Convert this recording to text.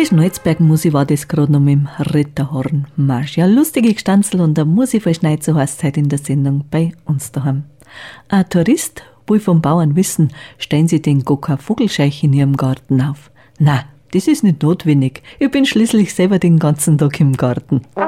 Schnalzberg-Musi war das gerade noch mit dem Ritterhornmarsch. Ja, lustige Gstanzel und der Musiverschneid, so heißt es heute in der Sendung bei uns daheim. Ein Tourist will vom Bauern wissen, stellen Sie den gar kein Vogelscheich in Ihrem Garten auf? Na, das ist nicht notwendig. Ich bin schließlich selber den ganzen Tag im Garten.